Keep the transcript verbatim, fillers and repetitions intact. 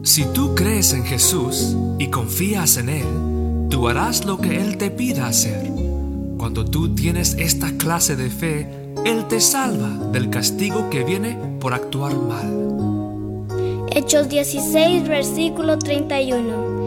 Si tú crees en Jesús y confías en Él, tú harás lo que Él te pida hacer. Cuando tú tienes esta clase de fe, Él te salva del castigo que viene por actuar mal. Hechos dieciséis, versículo treinta y uno.